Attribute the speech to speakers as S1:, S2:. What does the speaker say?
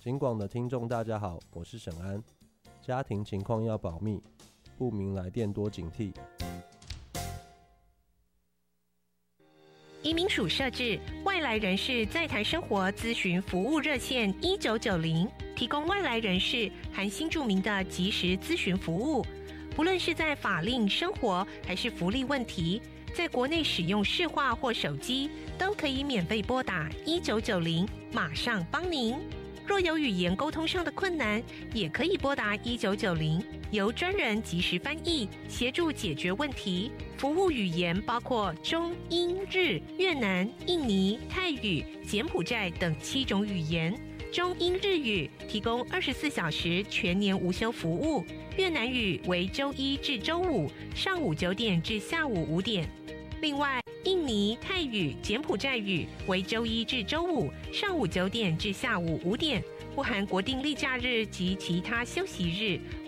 S1: 警广的听众大家好，我是沈安。家庭情况要保密，不明来电多警惕。
S2: 移民署设置外来人士在台生活咨询服务热线1990，提供外来人士含新住民的即时咨询服务。不论是在法令、生活还是福利问题，在国内使用市话或手机，都可以免费拨打1990，马上帮您。若有语言沟通上的困难，也可以拨打1990，由专人即时翻译，协助解决问题。服务语言包括中、英、日、越南、印尼、泰语、柬埔寨等7种语言。中英日语提供24小时全年无休服务，越南语为周一至周五上午9点至下午5点。另外，印尼、泰语、柬埔寨语为周一至周五上午9点至下午5点，不含国定例假日及其他休息日，